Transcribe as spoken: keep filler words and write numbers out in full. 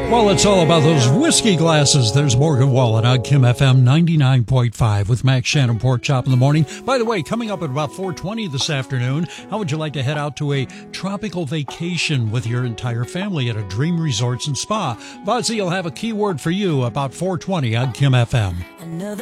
Well, it's all about those whiskey glasses. There's Morgan Wallen on Kim F M ninety-nine point five with Max Shannon Pork Chop in the morning. By the way, coming up at about four twenty this afternoon, how would you like to head out to a tropical vacation with your entire family at a Dream Resorts and Spa? Buzzy will have a keyword for you about four twenty on Kim F M.